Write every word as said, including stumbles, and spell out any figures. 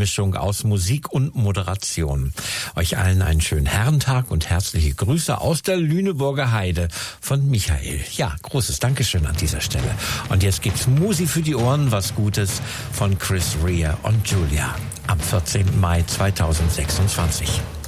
Mischung aus Musik und Moderation. Euch allen einen schönen Herrentag und herzliche Grüße aus der Lüneburger Heide von Michael. Ja, großes Dankeschön an dieser Stelle. Und jetzt gibt's Musi für die Ohren, was Gutes von Chris Rea und Julia am vierzehnten Mai zweitausendsechsundzwanzig.